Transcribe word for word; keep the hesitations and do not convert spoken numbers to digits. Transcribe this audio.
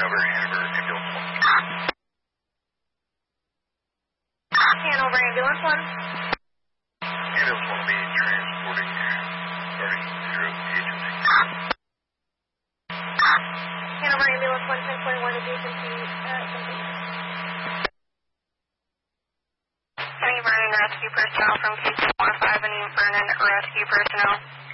Hanover, Hanover, ambulance one. Hanover, ambulance one. Ambulance one will be transporting, starting zero agency. Hanover, ambulance one, ten twenty-one, agency, uh, Any Vernon rescue personnel from K two one five, any Vernon rescue personnel.